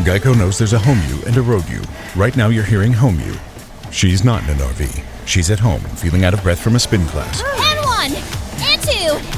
Geico knows there's a home you and a road you. Right now you're hearing home you. She's not in an RV. She's at home, feeling out of breath from a spin class. And 1, and 2,